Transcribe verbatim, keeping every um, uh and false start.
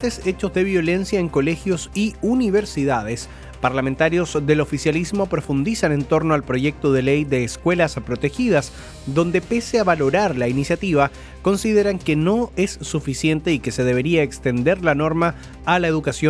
fuertes hechos de violencia en colegios y universidades. Parlamentarios del oficialismo profundizan en torno al proyecto de ley de escuelas protegidas, donde pese a valorar la iniciativa, consideran que no es suficiente y que se debería extender la norma a la educación